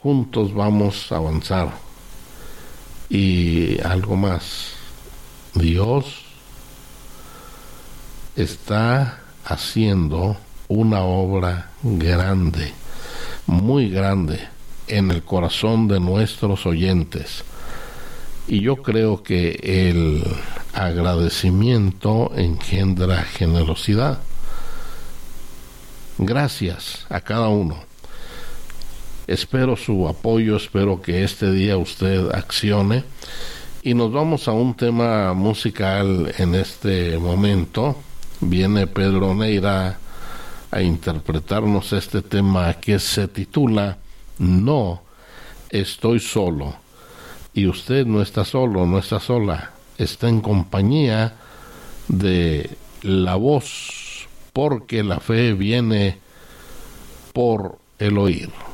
juntos vamos a avanzar. Y algo más, Dios está haciendo una obra grande, muy grande, en el corazón de nuestros oyentes. Y yo creo que el agradecimiento engendra generosidad. Gracias a cada uno. Espero su apoyo, espero que este día usted accione. Y nos vamos a un tema musical en este momento. Viene Pedro Neira a interpretarnos este tema que se titula No estoy solo. Y usted no está solo, no está sola, está en compañía de la voz, porque la fe viene por el oír.